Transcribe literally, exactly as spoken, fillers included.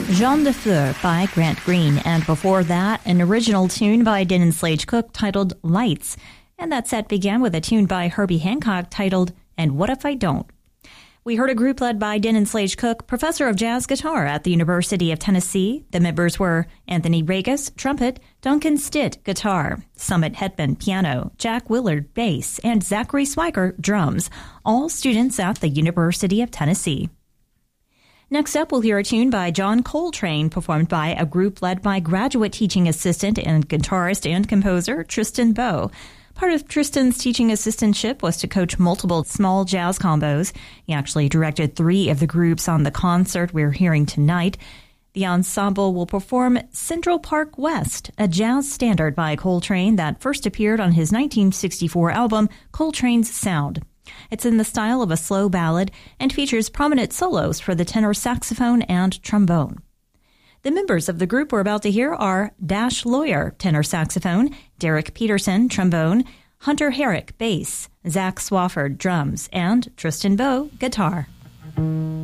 Jean de Fleur by Grant Green, and before that, an original tune by Denon Slage Cook titled Lights. And that set began with a tune by Herbie Hancock titled And What If I Don't? We heard a group led by Denon Slage Cook, professor of jazz guitar at the University of Tennessee. The members were Anthony Regas, trumpet, Duncan Stitt, guitar, Summit Hetman, piano, Jack Willard, bass, and Zachary Swiker, drums, all students at the University of Tennessee. Next up, we'll hear a tune by John Coltrane, performed by a group led by graduate teaching assistant and guitarist and composer Tristan Bowe. Part of Tristan's teaching assistantship was to coach multiple small jazz combos. He actually directed three of the groups on the concert we're hearing tonight. The ensemble will perform Central Park West, a jazz standard by Coltrane that first appeared on his nineteen sixty-four album, Coltrane's Sound. It's in the style of a slow ballad and features prominent solos for the tenor saxophone and trombone. The members of the group we're about to hear are Dash Lawyer, tenor saxophone, Derek Peterson, trombone, Hunter Herrick, bass, Zach Swafford, drums, and Tristan Bowe, guitar.